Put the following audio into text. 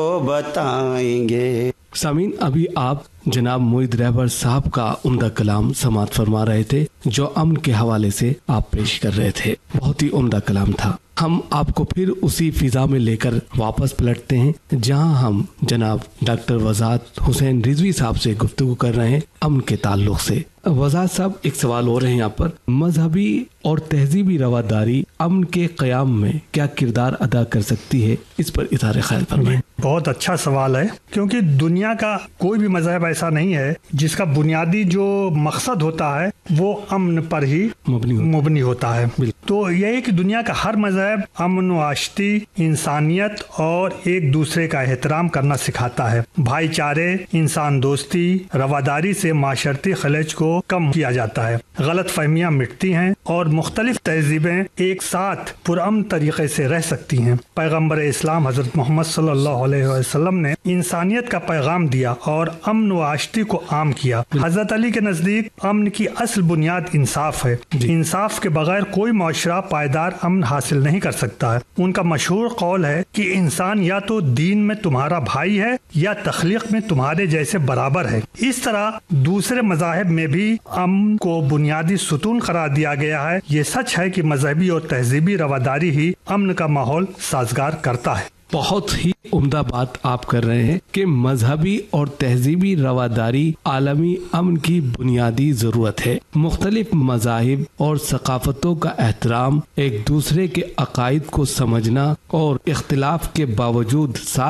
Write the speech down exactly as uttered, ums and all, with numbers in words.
بتائیں گے۔ سامعین، ابھی آپ جناب معید رہبر صاحب کا عمدہ کلام سماعت فرما رہے تھے جو امن کے حوالے سے آپ پیش کر رہے تھے۔ بہت ہی عمدہ کلام تھا۔ ہم آپ کو پھر اسی فضا میں لے کر واپس پلٹتے ہیں جہاں ہم جناب ڈاکٹر وضاحت حسین رضوی صاحب سے گفتگو کر رہے ہیں امن کے تعلق سے۔ وضاحت صاحب، ایک سوال ہو رہے ہیں یہاں پر، مذہبی اور تہذیبی رواداری امن کے قیام میں کیا کردار ادا کر سکتی ہے؟ اس پر اظہار خیال فرمائیں۔ بہت اچھا سوال ہے، کیونکہ دنیا کا کوئی بھی مذہب ایسا نہیں ہے جس کا بنیادی جو مقصد ہوتا ہے وہ امن پر ہی مبنی ہوتا ہے۔ تو یہ ہے کہ دنیا کا ہر مذہب امن و آشتی، انسانیت اور ایک دوسرے کا احترام کرنا سکھاتا ہے۔ بھائی چارے، انسان دوستی، رواداری سے معاشرتی خلیج کو کم کیا جاتا ہے، غلط فہمیاں مٹتی ہیں اور مختلف تہذیبیں ایک ساتھ پرامن طریقے سے رہ سکتی ہیں۔ پیغمبر اسلام حضرت محمد صلی اللہ علیہ وسلم نے انسانیت کا پیغام دیا اور امن و آشتی کو عام کیا۔ حضرت علی کے نزدیک امن کی اصل بنیاد انصاف ہے۔ انصاف کے بغیر کوئی معاشرہ پائیدار امن حاصل نہیں کر سکتا ہے۔ ان کا مشہور قول ہے کہ انسان یا تو دین میں تمہارا بھائی ہے یا تخلیق میں تمہارے جیسے برابر ہے۔ اس طرح دوسرے مذاہب میں بھی امن کو بنیادی ستون قرار دیا گیا ہے۔ یہ سچ ہے کہ مذہبی اور تہذیبی رواداری ہی امن کا ماحول سازگار کرتا ہے۔ بہت ہی عمدہ بات آپ کر رہے ہیں کہ مذہبی اور تہذیبی رواداری عالمی امن کی بنیادی ضرورت ہے۔ مختلف مذاہب اور ثقافتوں کا احترام، ایک دوسرے کے عقائد کو سمجھنا اور اختلاف کے باوجود ساتھ